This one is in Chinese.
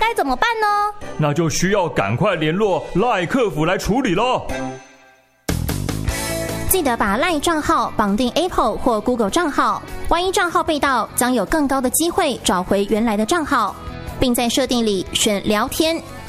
该怎么办呢？ 那就需要赶快联络 LINE 客服来处理咯。 记得把 LINE 账号绑定 Apple 或 Google 账号，万一账号被盗，将有更高的机会找回原来的账号，并在设定里选聊天